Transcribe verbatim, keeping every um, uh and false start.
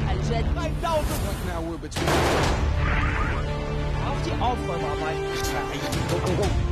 الجد five thousand. What now we're between. auf die Aufräumarbeit. Go, go, go.